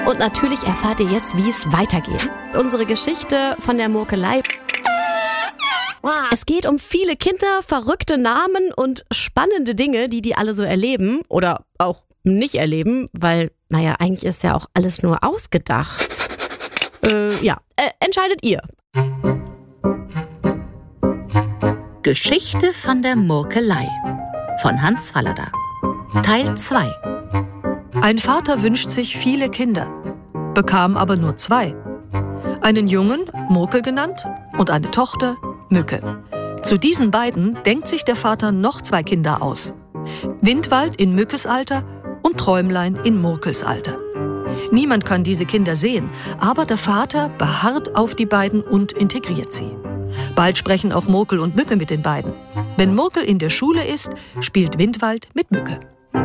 Und natürlich erfahrt ihr jetzt, wie es weitergeht. Unsere Geschichte von der Murkelei. Es geht um viele Kinder, verrückte Namen und spannende Dinge, die alle so erleben oder auch nicht erleben, weil, eigentlich ist ja auch alles nur ausgedacht. Entscheidet ihr. Geschichte von der Murkelei von Hans Fallada. Teil 2. Ein Vater wünscht sich viele Kinder, bekam aber nur 2. Einen Jungen, Murkel genannt, und eine Tochter, Mücke. Zu diesen beiden denkt sich der Vater noch 2 Kinder aus. Windwald in Mückes Alter und Träumlein in Murkels Alter. Niemand kann diese Kinder sehen, aber der Vater beharrt auf die beiden und integriert sie. Bald sprechen auch Murkel und Mücke mit den beiden. Wenn Murkel in der Schule ist, spielt Windwald mit Mücke.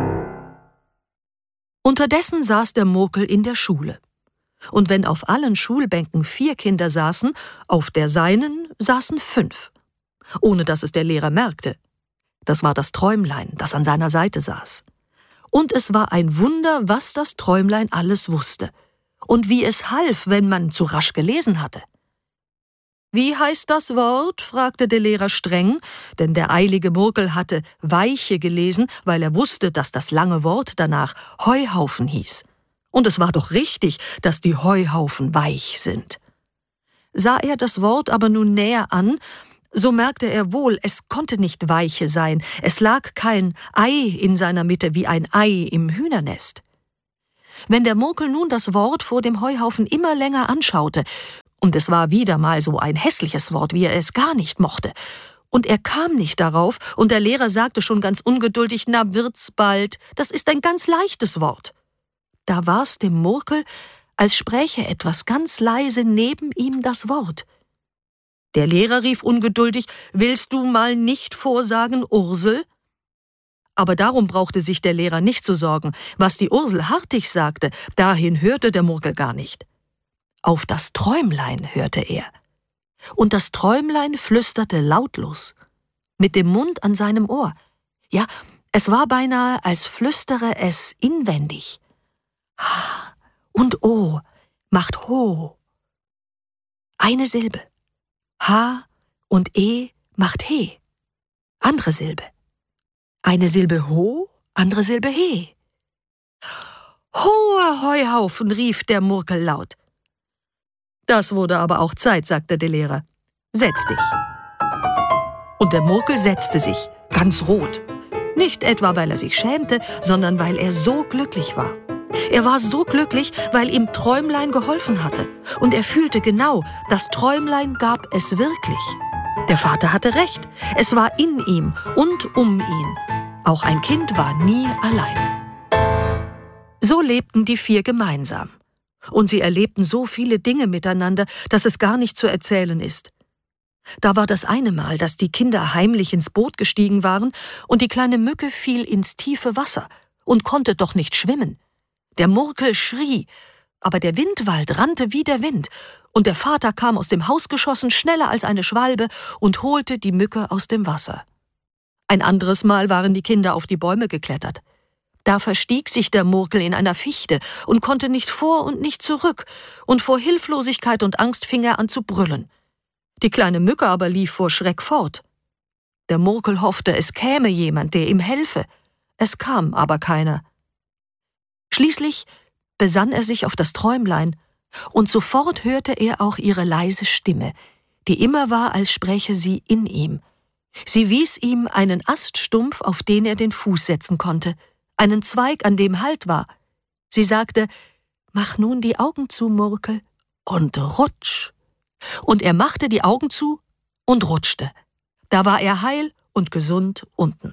Unterdessen saß der Murkel in der Schule. Und wenn auf allen Schulbänken 4 Kinder saßen, auf der seinen saßen 5. Ohne dass es der Lehrer merkte. Das war das Träumlein, das an seiner Seite saß. Und es war ein Wunder, was das Träumlein alles wusste. Und wie es half, wenn man zu rasch gelesen hatte. »Wie heißt das Wort?« fragte der Lehrer streng, denn der eilige Murkel hatte Weiche gelesen, weil er wusste, dass das lange Wort danach Heuhaufen hieß. Und es war doch richtig, dass die Heuhaufen weich sind. Sah er das Wort aber nun näher an, so merkte er wohl, es konnte nicht Weiche sein, es lag kein Ei in seiner Mitte wie ein Ei im Hühnernest. Wenn der Murkel nun das Wort vor dem Heuhaufen immer länger anschaute, und es war wieder mal so ein hässliches Wort, wie er es gar nicht mochte, und er kam nicht darauf, und der Lehrer sagte schon ganz ungeduldig, »Na, wird's bald, das ist ein ganz leichtes Wort.« Da war's dem Murkel, als spräche etwas ganz leise neben ihm das Wort. Der Lehrer rief ungeduldig, »Willst du mal nicht vorsagen, Ursel?« Aber darum brauchte sich der Lehrer nicht zu sorgen. Was die Ursel hartig sagte, dahin hörte der Murkel gar nicht. Auf das Träumlein hörte er. Und das Träumlein flüsterte lautlos, mit dem Mund an seinem Ohr. Ja, es war beinahe, als flüstere es inwendig. H und O macht Ho. Eine Silbe. H und E macht He. Andere Silbe. Eine Silbe Ho, andere Silbe He. »Hoher Heuhaufen«, rief der Murkel laut. »Das wurde aber auch Zeit«, sagte der Lehrer. »Setz dich.« Und der Murkel setzte sich, ganz rot. Nicht etwa, weil er sich schämte, sondern weil er so glücklich war. Er war so glücklich, weil ihm Träumlein geholfen hatte. Und er fühlte genau, das Träumlein gab es wirklich. Der Vater hatte recht. Es war in ihm und um ihn. Auch ein Kind war nie allein. So lebten die 4 gemeinsam. Und sie erlebten so viele Dinge miteinander, dass es gar nicht zu erzählen ist. Da war das eine Mal, dass die Kinder heimlich ins Boot gestiegen waren und die kleine Mücke fiel ins tiefe Wasser und konnte doch nicht schwimmen. Der Murkel schrie, aber der Windwald rannte wie der Wind und der Vater kam aus dem Haus geschossen, schneller als eine Schwalbe und holte die Mücke aus dem Wasser. Ein anderes Mal waren die Kinder auf die Bäume geklettert. Da verstieg sich der Murkel in einer Fichte und konnte nicht vor und nicht zurück, und vor Hilflosigkeit und Angst fing er an zu brüllen. Die kleine Mücke aber lief vor Schreck fort. Der Murkel hoffte, es käme jemand, der ihm helfe. Es kam aber keiner. Schließlich besann er sich auf das Träumlein, und sofort hörte er auch ihre leise Stimme, die immer war, als spräche sie in ihm. Sie wies ihm einen Aststumpf, auf den er den Fuß setzen konnte, einen Zweig, an dem Halt war. Sie sagte, »Mach nun die Augen zu, Murkel, und rutsch.« Und er machte die Augen zu und rutschte. Da war er heil und gesund unten.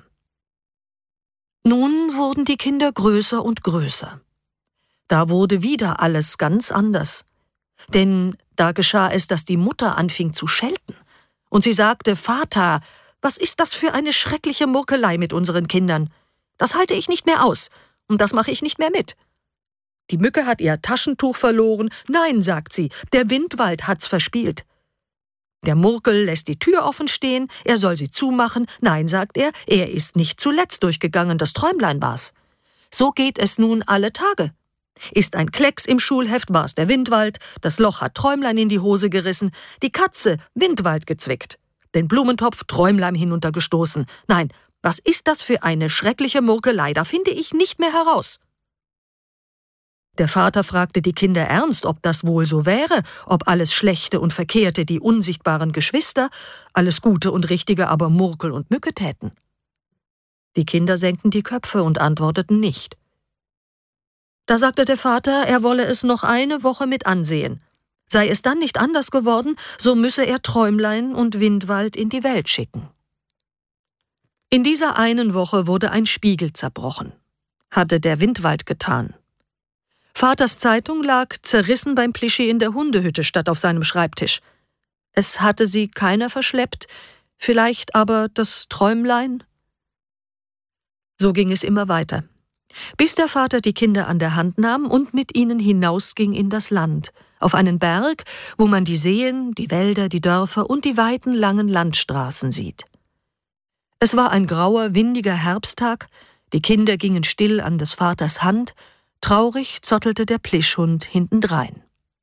Nun wurden die Kinder größer und größer. Da wurde wieder alles ganz anders. Denn da geschah es, dass die Mutter anfing zu schelten. Und sie sagte, »Vater, was ist das für eine schreckliche Murkelei mit unseren Kindern? Das halte ich nicht mehr aus, und das mache ich nicht mehr mit.« Die Mücke hat ihr Taschentuch verloren. »Nein«, sagt sie, »der Windwald hat's verspielt.« Der Murkel lässt die Tür offen stehen, er soll sie zumachen. »Nein«, sagt er ist nicht zuletzt durchgegangen, das Träumlein war's.« So geht es nun alle Tage. Ist ein Klecks im Schulheft, war's der Windwald, das Loch hat Träumlein in die Hose gerissen, die Katze Windwald gezwickt, den Blumentopf Träumlein hinuntergestoßen. Nein, was ist das für eine schreckliche Murkelei, da finde ich nicht mehr heraus. Der Vater fragte die Kinder ernst, ob das wohl so wäre, ob alles Schlechte und Verkehrte die unsichtbaren Geschwister, alles Gute und Richtige aber Murkel und Mücke täten. Die Kinder senkten die Köpfe und antworteten nicht. Da sagte der Vater, er wolle es noch eine Woche mit ansehen. Sei es dann nicht anders geworden, so müsse er Träumlein und Windwald in die Welt schicken. In dieser einen Woche wurde ein Spiegel zerbrochen. Hatte der Windwald getan. Vaters Zeitung lag zerrissen beim Plischi in der Hundehütte statt auf seinem Schreibtisch. Es hatte sie keiner verschleppt, vielleicht aber das Träumlein? So ging es immer weiter, bis der Vater die Kinder an der Hand nahm und mit ihnen hinausging in das Land, auf einen Berg, wo man die Seen, die Wälder, die Dörfer und die weiten, langen Landstraßen sieht. Es war ein grauer, windiger Herbsttag, die Kinder gingen still an des Vaters Hand, traurig zottelte der Plischhund hintendrein.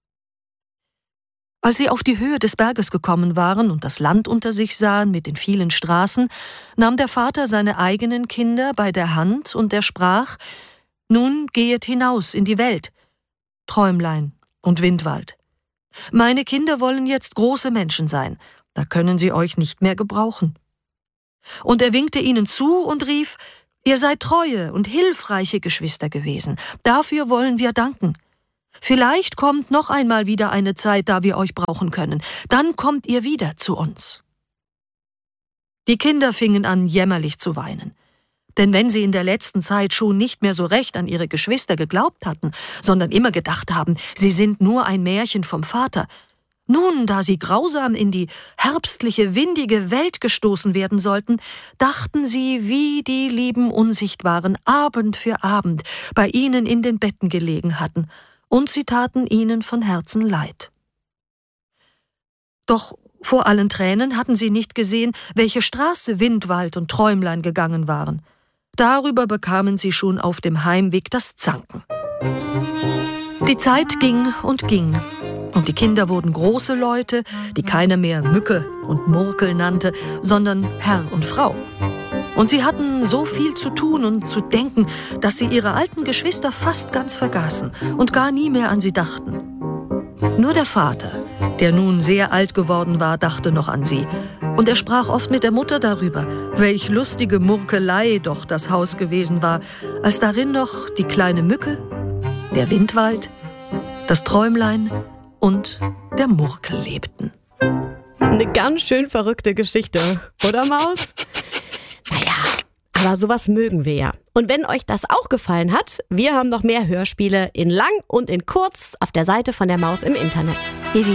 Als sie auf die Höhe des Berges gekommen waren und das Land unter sich sahen mit den vielen Straßen, nahm der Vater seine eigenen Kinder bei der Hand und er sprach: »Nun gehet hinaus in die Welt, Träumlein und Windwald. Meine Kinder wollen jetzt große Menschen sein, da können sie euch nicht mehr gebrauchen.« Und er winkte ihnen zu und rief: »Ihr seid treue und hilfreiche Geschwister gewesen. Dafür wollen wir danken. Vielleicht kommt noch einmal wieder eine Zeit, da wir euch brauchen können. Dann kommt ihr wieder zu uns.« Die Kinder fingen an, jämmerlich zu weinen. Denn wenn sie in der letzten Zeit schon nicht mehr so recht an ihre Geschwister geglaubt hatten, sondern immer gedacht haben, sie sind nur ein Märchen vom Vater, nun, da sie grausam in die herbstliche, windige Welt gestoßen werden sollten, dachten sie, wie die lieben Unsichtbaren Abend für Abend bei ihnen in den Betten gelegen hatten, und sie taten ihnen von Herzen leid. Doch vor allen Tränen hatten sie nicht gesehen, welche Straße Windwald und Träumlein gegangen waren. Darüber bekamen sie schon auf dem Heimweg das Zanken. Die Zeit ging und ging. Und die Kinder wurden große Leute, die keiner mehr Mücke und Murkel nannte, sondern Herr und Frau. Und sie hatten so viel zu tun und zu denken, dass sie ihre alten Geschwister fast ganz vergaßen und gar nie mehr an sie dachten. Nur der Vater, der nun sehr alt geworden war, dachte noch an sie. Und er sprach oft mit der Mutter darüber, welch lustige Murkelei doch das Haus gewesen war, als darin noch die kleine Mücke, der Windwald, das Träumlein und der Murkel lebten. Eine ganz schön verrückte Geschichte, oder Maus? Naja, aber sowas mögen wir ja. Und wenn euch das auch gefallen hat, wir haben noch mehr Hörspiele in lang und in kurz auf der Seite von der Maus im Internet.